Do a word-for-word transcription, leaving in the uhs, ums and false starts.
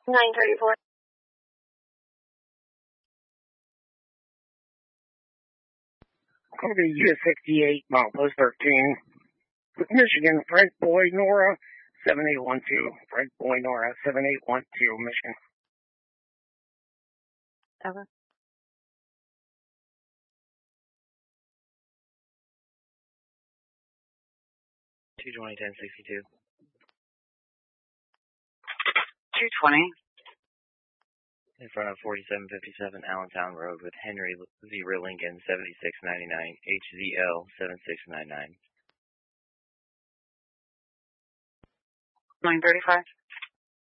nine thirty-four. Cody U sixty-eight, milepost thirteen. Michigan, Frank Boy, Nora, seven eight one two. Frank Boy, Nora, seven eight one two, Michigan. Okay. two twenty, ten sixty-two. two twenty. In front of forty-seven fifty-seven Allentown Road with Henry Zebra Lincoln, seventy-six ninety-nine, H Z L seven six nine nine. nine thirty-five.